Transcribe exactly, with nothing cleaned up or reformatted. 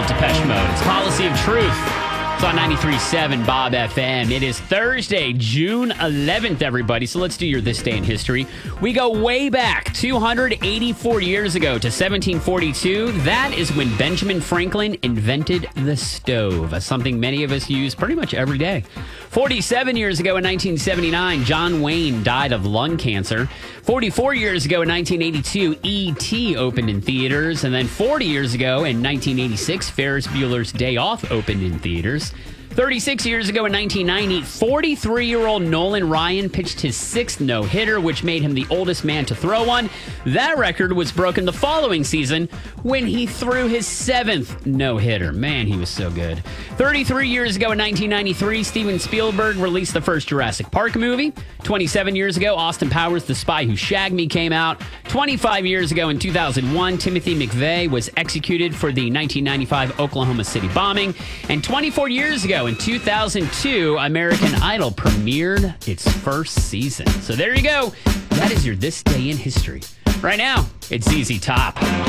love Depeche Mode. It's Policy of Truth. It's on ninety-three point seven Bob F M. It is Thursday, June eleventh, everybody. So let's do your This Day in History. We go way back, two hundred eighty-four years ago to seventeen forty-two. That is when Benjamin Franklin invented the stove, something many of us use pretty much every day. forty-seven years ago in nineteen seventy-nine, John Wayne died of lung cancer. forty-four years ago in nineteen eighty-two, E T opened in theaters. And then forty years ago in nineteen eighty-six, Ferris Bueller's Day Off opened in theaters. thirty-six years ago in nineteen ninety, forty-three-year-old Nolan Ryan pitched his sixth no-hitter, which made him the oldest man to throw one. That record was broken the following season when he threw his seventh no-hitter. Man, he was so good. thirty-three years ago in nineteen ninety-three, Steven Spielberg released the first Jurassic Park movie. twenty-seven years ago, Austin Powers' The Spy Who Shagged Me came out. twenty-five years ago in two thousand one, Timothy McVeigh was executed for the nineteen ninety-five Oklahoma City bombing. And twenty-four years ago in two thousand two, American Idol premiered its first season. So there you go. That is your This Day in History. Right now, it's Z Z Top.